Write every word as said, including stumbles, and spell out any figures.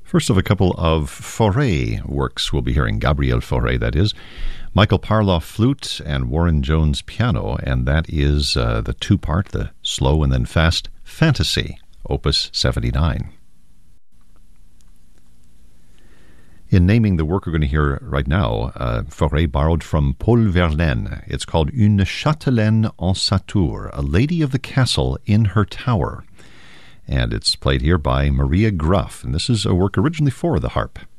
First of a couple of Fauré works we'll be hearing, Gabriel Fauré, that is. Michael Parloff flute and Warren Jones piano, and that is uh, the two-part, the slow and then fast, Fantasy, Opus seventy-nine. In naming the work we're going to hear right now, uh, Fauré borrowed from Paul Verlaine. It's called Une Châtelaine en sa tour, a lady of the castle in her tower. And it's played here by Maria Gruff, and this is a work originally for the harp.